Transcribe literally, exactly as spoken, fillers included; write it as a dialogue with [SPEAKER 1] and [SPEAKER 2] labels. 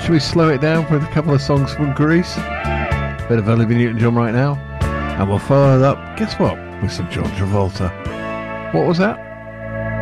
[SPEAKER 1] Should we slow it down with a couple of songs from Greece? Bit of Olivia Newton-John right now. And we'll follow it up, guess what, with some John Travolta. What was that?